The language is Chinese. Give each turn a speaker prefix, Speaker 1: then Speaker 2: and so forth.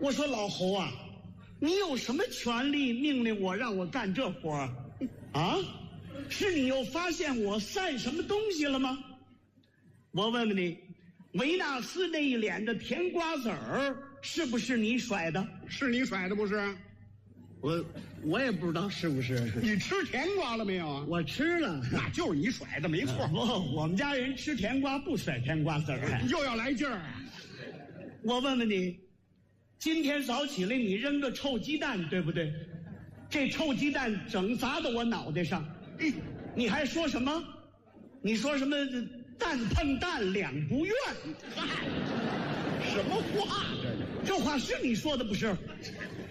Speaker 1: 我说老侯啊，你有什么权利命令我让我干这活儿啊？是你又发现我晒什么东西了吗？我问问你，维纳斯那一脸的甜瓜子儿是不是你甩的？
Speaker 2: 是你甩的不是？
Speaker 1: 我也不知道是不是。
Speaker 2: 你吃甜瓜了没有啊？
Speaker 1: 我吃了，
Speaker 2: 那就是你甩的，没错。
Speaker 1: 不，我们家人吃甜瓜不甩甜瓜子儿。
Speaker 2: 又要来劲儿啊！
Speaker 1: 我问问你，今天早起来你扔个臭鸡蛋，对不对？这臭鸡蛋整砸到我脑袋上，你还说什么？你说什么蛋碰蛋两不愿？
Speaker 2: 什么话这？
Speaker 1: 这话是你说的不是？